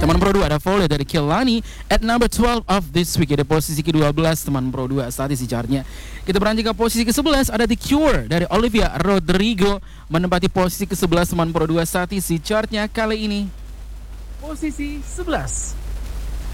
Teman Pro 2 ada Foley dari Kehlani at number 12 of this week. Ada posisi ke-12 teman Pro 2 saat isi chartnya. Kita beranjak ke posisi ke-11 ada The Cure dari Olivia Rodrigo menempati posisi ke-11 teman Pro 2 saat isi chartnya kali ini. Posisi 11.